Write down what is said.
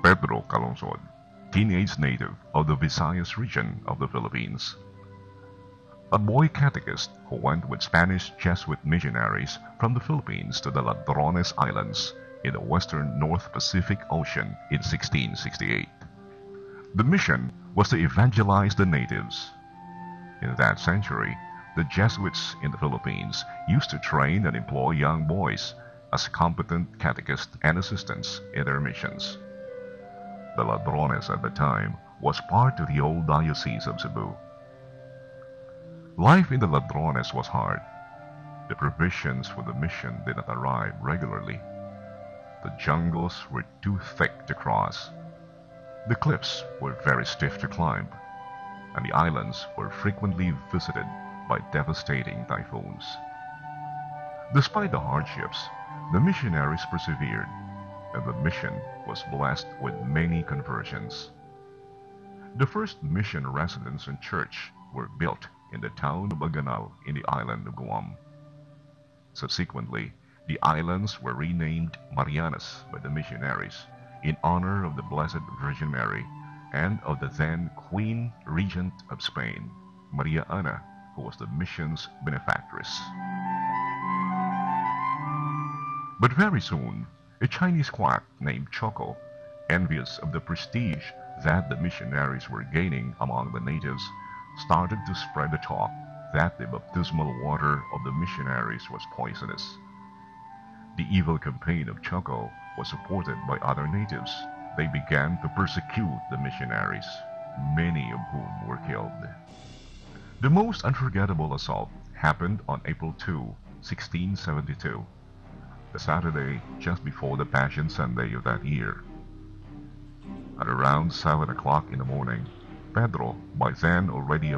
Pedro Calungsod, teenage native of the Visayas region of the Philippines. A boy catechist who went with Spanish Jesuit missionaries from the Philippines to the Ladrones Islands in the western North Pacific Ocean in 1668. The mission was to evangelize the natives. In that century, the Jesuits in the Philippines used to train and employ young boys as competent catechists and assistants in their missions. The Ladrones at the time was part of the old Diocese of Cebu. Life in the Ladrones was hard. The provisions for the mission did not arrive regularly. The jungles were too thick to cross. The cliffs were very stiff to climb, and the islands were frequently visited by devastating typhoons. Despite the hardships, the missionaries persevered, and the mission was blessed with many conversions. The first mission residence and church were built in the town of Aganal in the island of Guam. Subsequently, the islands were renamed Marianas by the missionaries in honor of the Blessed Virgin Mary and of the then Queen Regent of Spain, Maria Ana, who was the mission's benefactress. But very soon, a Chinese quack named Choco, envious of the prestige that the missionaries were gaining among the natives, started to spread the talk that the baptismal water of the missionaries was poisonous. The evil campaign of Choco was supported by other natives. They began to persecute the missionaries, many of whom were killed. The most unforgettable assault happened on April 2, 1672, the Saturday just before the Passion Sunday of that year. At around 7 o'clock in the morning, Pedro, by then already